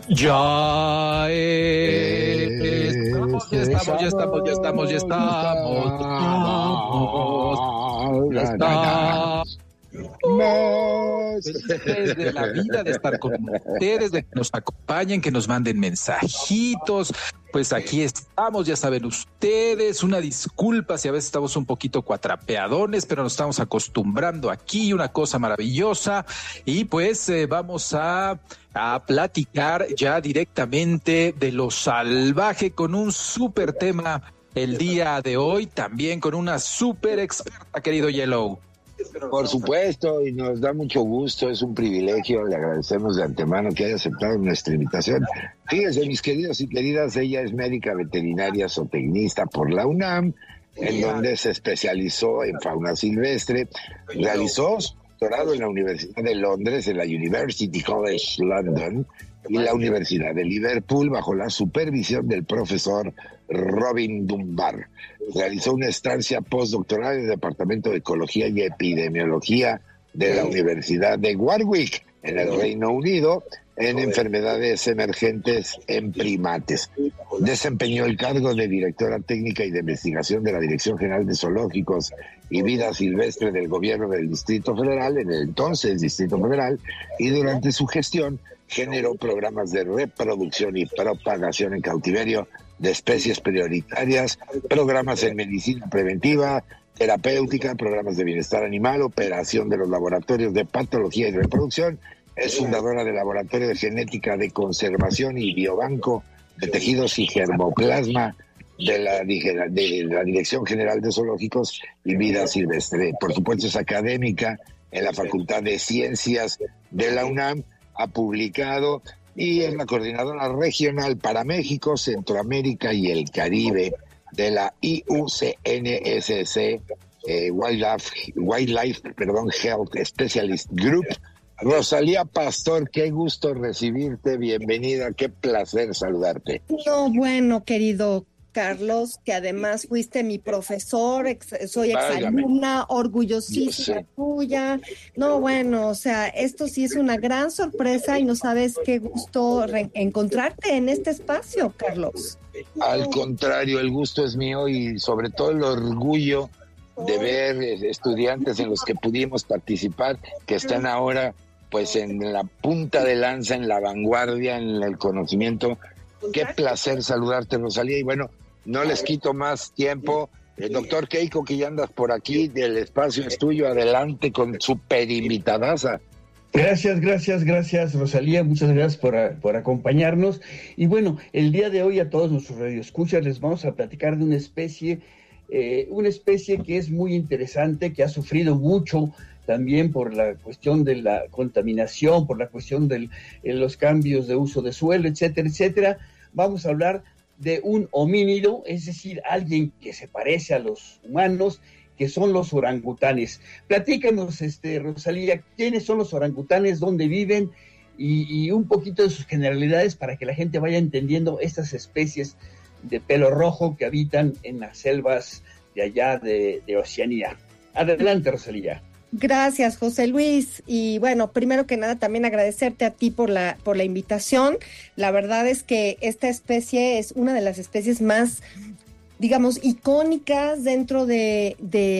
Ya estamos. Felices de la vida de estar con ustedes, de que nos acompañen, que nos manden mensajitos. Pues aquí estamos, ya saben ustedes, una disculpa si a veces estamos un poquito cuatrapeadones, pero nos estamos acostumbrando aquí, una cosa maravillosa. Y pues vamos a platicar ya directamente de lo salvaje con un súper tema el día de hoy, también con una súper experta, querido Yellow. Por supuesto, y nos da mucho gusto, es un privilegio, le agradecemos de antemano que haya aceptado nuestra invitación. Fíjense, mis queridos y queridas, ella es médica veterinaria zootecnista por la UNAM, en donde se especializó en fauna silvestre, realizó su doctorado en la Universidad de Londres, en la University College London, y la Universidad de Liverpool, bajo la supervisión del profesor Robin Dunbar. Realizó una estancia postdoctoral en el Departamento de Ecología y Epidemiología de la Universidad de Warwick, en el Reino Unido, en enfermedades emergentes en primates. Desempeñó el cargo de directora técnica y de investigación de la Dirección General de Zoológicos y Vida Silvestre del Gobierno del Distrito Federal, en el entonces Distrito Federal, y durante su gestión generó programas de reproducción y propagación en cautiverio de especies prioritarias, programas en medicina preventiva, terapéutica, programas de bienestar animal, operación de los laboratorios de patología y reproducción. Es fundadora del Laboratorio de Genética de Conservación y Biobanco de Tejidos y Germoplasma de la Dirección General de Zoológicos y Vida Silvestre. Por supuesto, es académica en la Facultad de Ciencias de la UNAM, ha publicado y es la coordinadora regional para México, Centroamérica y el Caribe de la IUCNSC Wildlife Health Specialist Group. Rosalía Pastor, qué gusto recibirte, bienvenida, qué placer saludarte. No, bueno, querido Carlos, que además fuiste mi profesor, soy exalumna, orgullosísima tuya. No, bueno, o sea, esto sí es una gran sorpresa y no sabes qué gusto encontrarte en este espacio, Carlos. Al contrario, el gusto es mío y sobre todo el orgullo de ver estudiantes en los que pudimos participar, que están ahora pues en la punta de lanza, en la vanguardia, en el conocimiento. Qué placer saludarte, Rosalía, y bueno, no les quito más tiempo. El doctor Keiko, que ya andas por aquí, del espacio es tuyo, adelante con super invitadaza. Gracias, Rosalía, muchas gracias por acompañarnos. Y bueno, el día de hoy a todos nuestros radioescuchas les vamos a platicar de una especie que es muy interesante, que ha sufrido mucho también por la cuestión de la contaminación, por la cuestión de los cambios de uso de suelo, etcétera, etcétera. Vamos a hablar de un homínido, es decir, alguien que se parece a los humanos, que son los orangutanes. Platícanos, Rosalía, ¿quiénes son los orangutanes, dónde viven y un poquito de sus generalidades para que la gente vaya entendiendo estas especies de pelo rojo que habitan en las selvas de allá de Oceanía? Adelante, Rosalía. Gracias, José Luis. Y bueno, primero que nada también agradecerte a ti por la invitación. La verdad es que esta especie es una de las especies más, digamos, icónicas dentro de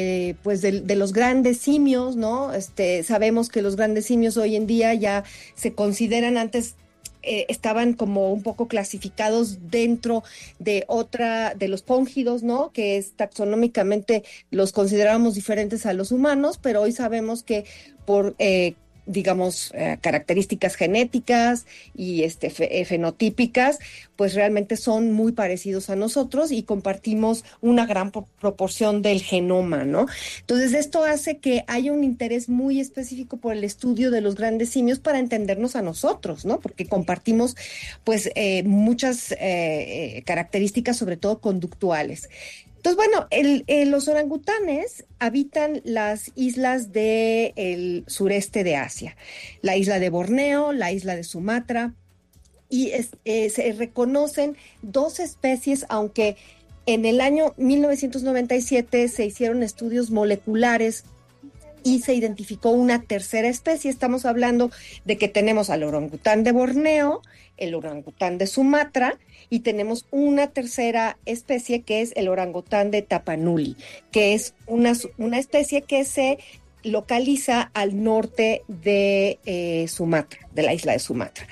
los grandes simios, ¿no? Sabemos que los grandes simios hoy en día ya se consideran, antes estaban como un poco clasificados dentro de los póngidos, ¿no? Que es taxonómicamente los considerábamos diferentes a los humanos, pero hoy sabemos que por características genéticas y fenotípicas, pues realmente son muy parecidos a nosotros y compartimos una gran proporción del genoma, ¿no? Entonces, esto hace que haya un interés muy específico por el estudio de los grandes simios para entendernos a nosotros, ¿no? Porque compartimos, pues, muchas características, sobre todo conductuales. Entonces, bueno, los orangutanes habitan las islas del sureste de Asia, la isla de Borneo, la isla de Sumatra, y se reconocen dos especies, aunque en el año 1997 se hicieron estudios moleculares y se identificó una tercera especie. Estamos hablando de que tenemos al orangután de Borneo, el orangután de Sumatra, y tenemos una tercera especie que es el orangután de Tapanuli, que es una especie que se localiza al norte de Sumatra, de la isla de Sumatra.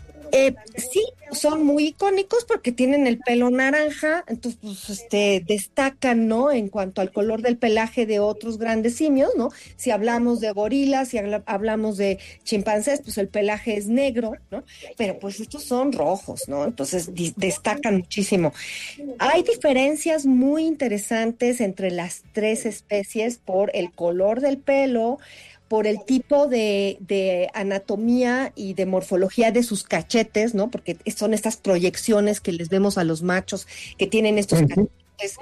Sí, son muy icónicos porque tienen el pelo naranja, entonces pues, destacan, ¿no? En cuanto al color del pelaje de otros grandes simios, ¿no? Si hablamos de gorilas, si hablamos de chimpancés, pues el pelaje es negro, ¿no? Pero pues estos son rojos, ¿no? Entonces destacan muchísimo. Hay diferencias muy interesantes entre las tres especies por el color del pelo, por el tipo de anatomía y de morfología de sus cachetes, ¿no? Porque son estas proyecciones que les vemos a los machos que tienen estos cachetes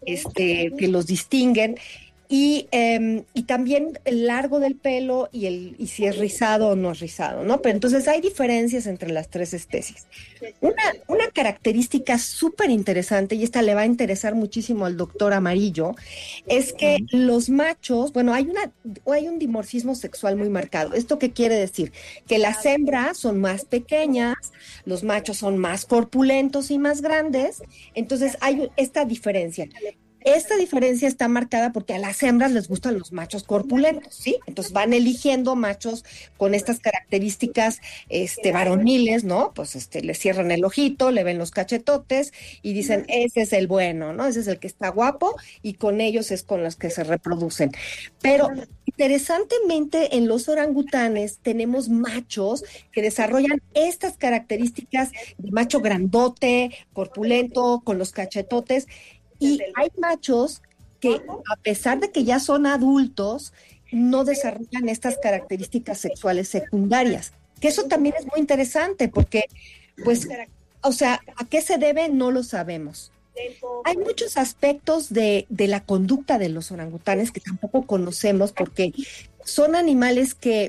que los distinguen. Y también el largo del pelo y si es rizado o no es rizado, ¿no? Pero entonces hay diferencias entre las tres especies. Una característica súper interesante, y esta le va a interesar muchísimo al doctor Amarillo, es que los machos, bueno, hay un dimorfismo sexual muy marcado. ¿Esto qué quiere decir? Que las hembras son más pequeñas, los machos son más corpulentos y más grandes, entonces hay esta diferencia. Esta diferencia está marcada porque a las hembras les gustan los machos corpulentos, ¿sí? Entonces van eligiendo machos con estas características varoniles, ¿no? Pues le cierran el ojito, le ven los cachetotes y dicen, ese es el bueno, ¿no? Ese es el que está guapo y con ellos es con los que se reproducen. Pero interesantemente en los orangutanes tenemos machos que desarrollan estas características de macho grandote, corpulento, con los cachetotes. Y hay machos que, a pesar de que ya son adultos, no desarrollan estas características sexuales secundarias. Que eso también es muy interesante porque, pues, o sea, ¿a qué se debe? No lo sabemos. Hay muchos aspectos de la conducta de los orangutanes que tampoco conocemos porque son animales que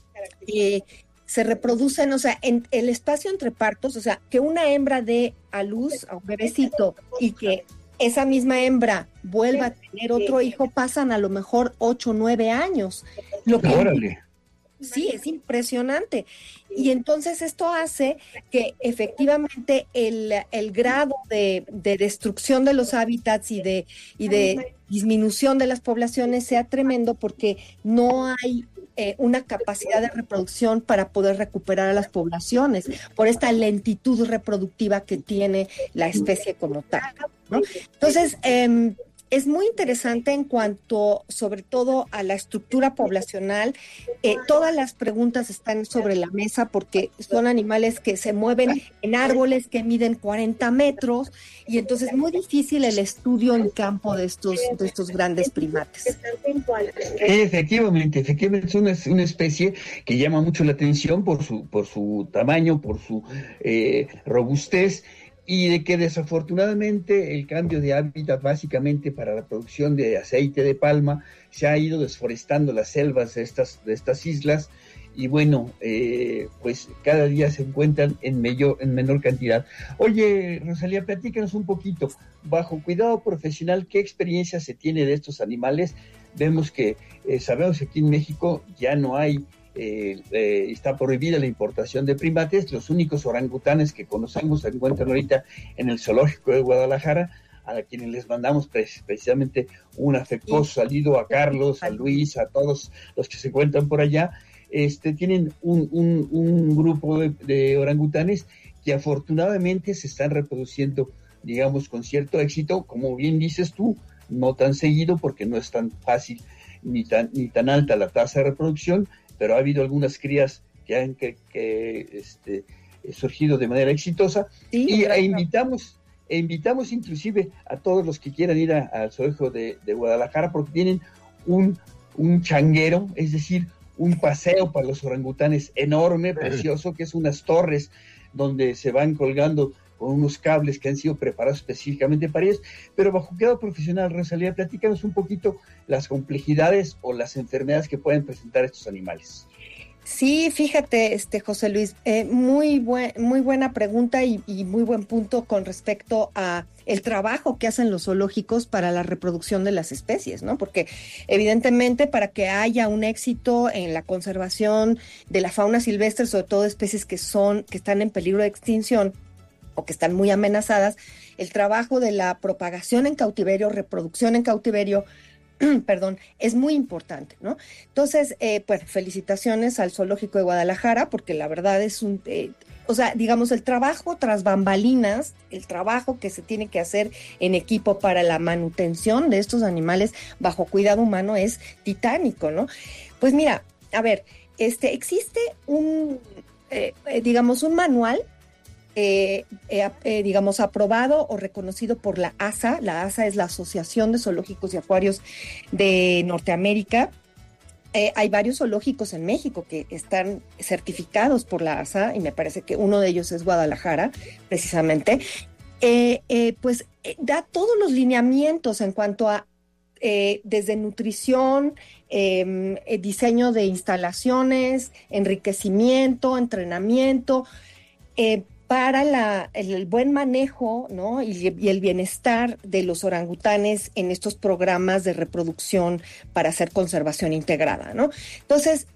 se reproducen, o sea, en el espacio entre partos, o sea, que una hembra dé a luz a un bebecito y que esa misma hembra vuelva a tener otro hijo, pasan a lo mejor 8 o 9 años. ¡Órale! Sí, es impresionante. Y entonces esto hace que efectivamente el grado de destrucción de los hábitats y de disminución de las poblaciones sea tremendo porque no hay una capacidad de reproducción para poder recuperar a las poblaciones por esta lentitud reproductiva que tiene la especie como tal, ¿no? Entonces, es muy interesante en cuanto, sobre todo, a la estructura poblacional. Todas las preguntas están sobre la mesa porque son animales que se mueven en árboles que miden 40 metros y entonces es muy difícil el estudio en campo de estos grandes primates. Efectivamente, es una especie que llama mucho la atención por su tamaño, por su robustez, y de que desafortunadamente el cambio de hábitat básicamente para la producción de aceite de palma se ha ido desforestando las selvas de estas islas y bueno, pues cada día se encuentran en menor cantidad. Oye, Rosalía, platícanos un poquito, bajo cuidado profesional, ¿qué experiencia se tiene de estos animales? Vemos que sabemos que aquí en México ya no hay está prohibida la importación de primates. Los únicos orangutanes que conocemos se encuentran ahorita en el zoológico de Guadalajara, a quienes les mandamos precisamente un afectuoso saludo a Carlos, a Luis, a todos los que se encuentran por allá. Tienen un grupo de orangutanes que afortunadamente se están reproduciendo, digamos, con cierto éxito, como bien dices tú, no tan seguido porque no es tan fácil ni tan alta la tasa de reproducción, pero ha habido algunas crías que han surgido de manera exitosa, sí, y invitamos inclusive a todos los que quieran ir al zoológico de Guadalajara porque tienen un changuero, es decir, un paseo para los orangutanes enorme, precioso, que es unas torres donde se van colgando con unos cables que han sido preparados específicamente para ellos, pero bajo cuidado profesional. Rosalía, platícanos un poquito las complejidades o las enfermedades que pueden presentar estos animales. Sí, fíjate, José Luis, muy buena pregunta y muy buen punto con respecto a el trabajo que hacen los zoológicos para la reproducción de las especies, ¿no? Porque evidentemente para que haya un éxito en la conservación de la fauna silvestre, sobre todo especies que están en peligro de extinción o que están muy amenazadas, el trabajo de la propagación en cautiverio, reproducción en cautiverio, perdón, es muy importante, ¿no? Entonces, bueno, felicitaciones al Zoológico de Guadalajara, porque la verdad es digamos, el trabajo tras bambalinas, el trabajo que se tiene que hacer en equipo para la manutención de estos animales bajo cuidado humano es titánico, ¿no? Pues mira, a ver, existe digamos, un manual digamos, aprobado o reconocido por la ASA. La ASA es la Asociación de Zoológicos y Acuarios de Norteamérica. Hay varios zoológicos en México que están certificados por la ASA y me parece que uno de ellos es Guadalajara, precisamente. Pues da todos los lineamientos en cuanto a desde nutrición, diseño de instalaciones, enriquecimiento, entrenamiento, para el buen manejo, ¿no? y el bienestar de los orangutanes en estos programas de reproducción para hacer conservación integrada, ¿no? Entonces,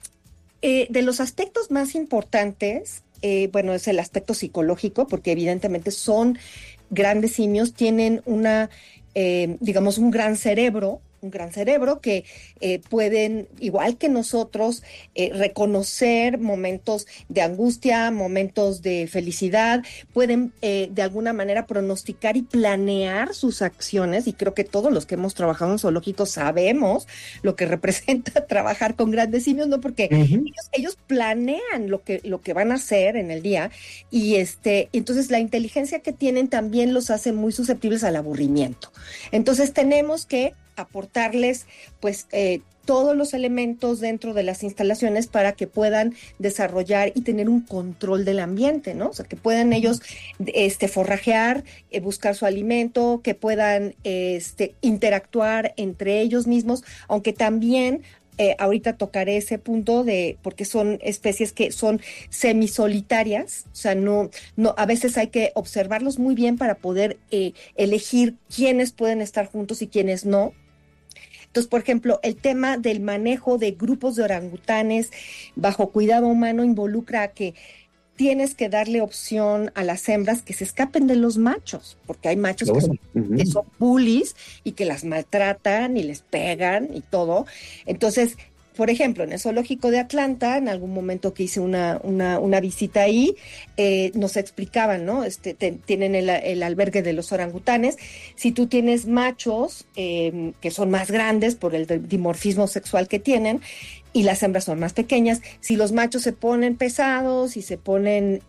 de los aspectos más importantes, bueno, es el aspecto psicológico, porque evidentemente son grandes simios, tienen digamos, un gran cerebro que pueden, igual que nosotros, reconocer momentos de angustia, momentos de felicidad, pueden de alguna manera pronosticar y planear sus acciones, y creo que todos los que hemos trabajado en zoológicos sabemos lo que representa trabajar con grandes simios, ¿no? Porque ellos planean lo que van a hacer en el día, y entonces la inteligencia que tienen también los hace muy susceptibles al aburrimiento. Entonces tenemos que aportarles pues todos los elementos dentro de las instalaciones para que puedan desarrollar y tener un control del ambiente, ¿no? O sea, que puedan ellos forrajear, buscar su alimento, que puedan interactuar entre ellos mismos, aunque también ahorita tocaré ese punto porque son especies que son semisolitarias, o sea, no, a veces hay que observarlos muy bien para poder elegir quiénes pueden estar juntos y quiénes no. Entonces, por ejemplo, el tema del manejo de grupos de orangutanes bajo cuidado humano involucra a que tienes que darle opción a las hembras que se escapen de los machos, porque hay machos que son bullies y que las maltratan y les pegan y todo. Entonces, por ejemplo, en el zoológico de Atlanta, en algún momento que hice una visita ahí, nos explicaban, ¿no? Tienen el albergue de los orangutanes. Si tú tienes machos que son más grandes por el dimorfismo sexual que tienen, y las hembras son más pequeñas, si los machos se ponen pesados y se ponen,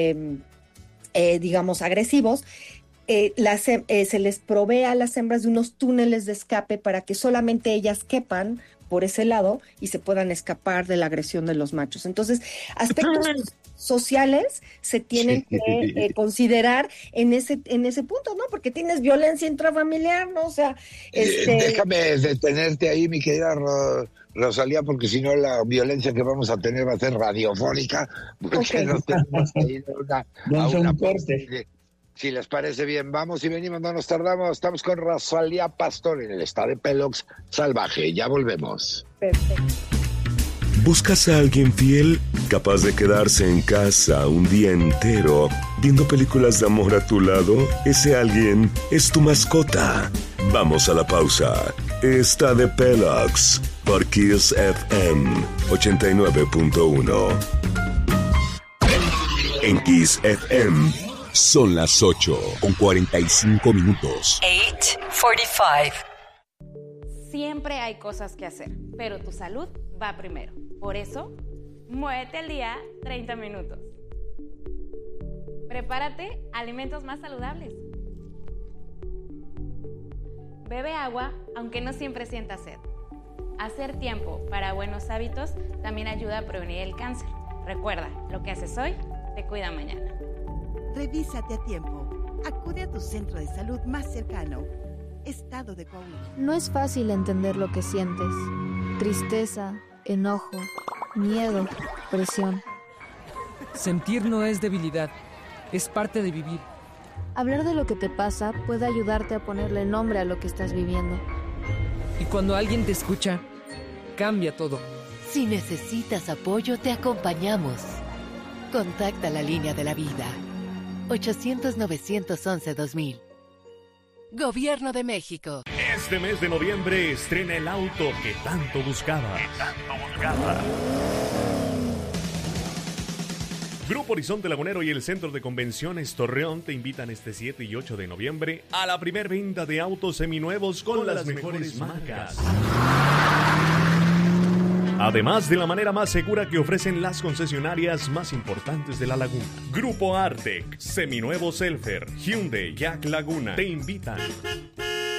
digamos, agresivos, se les provee a las hembras de unos túneles de escape para que solamente ellas quepan por ese lado y se puedan escapar de la agresión de los machos. Entonces, aspectos sociales se tienen que considerar en ese punto, ¿no? Porque tienes violencia intrafamiliar, ¿no? O sea, déjame detenerte ahí, mi querida Rosalía, porque si no la violencia que vamos a tener va a ser radiofónica, porque nos tenemos que ir a una corte. Si les parece bien, vamos y venimos, no nos tardamos. Estamos con Rosalía Pastor en el estado de Pelox Salvaje. Ya volvemos. Perfecto. ¿Buscas a alguien fiel, capaz de quedarse en casa un día entero, viendo películas de amor a tu lado? Ese alguien es tu mascota. Vamos a la pausa. Está de Pelox por Kiss FM 89.1. En Kiss FM son las 8:45. 8:45. Siempre hay cosas que hacer, pero tu salud va primero. Por eso, muévete al día 30 minutos. Prepárate alimentos más saludables. Bebe agua aunque no siempre sientas sed. Hacer tiempo para buenos hábitos también ayuda a prevenir el cáncer. Recuerda, lo que haces hoy te cuida mañana. Revísate a tiempo. Acude a tu centro de salud más cercano. Estado de Coahuila. No es fácil entender lo que sientes. Tristeza, enojo, miedo, presión. Sentir no es debilidad, es parte de vivir. Hablar de lo que te pasa puede ayudarte a ponerle nombre a lo que estás viviendo. Y cuando alguien te escucha, cambia todo. Si necesitas apoyo, te acompañamos. Contacta la línea de la vida. 800-911-2000. Gobierno de México. Este mes de noviembre estrena el auto que tanto buscabas. Grupo Horizonte Lagunero y el Centro de Convenciones Torreón te invitan este 7 y 8 de noviembre a la primer venta de autos seminuevos con las mejores marcas. Además de la manera más segura que ofrecen las concesionarias más importantes de la laguna. Grupo Artec, Seminuevo Selfer, Hyundai, Jack Laguna te invitan.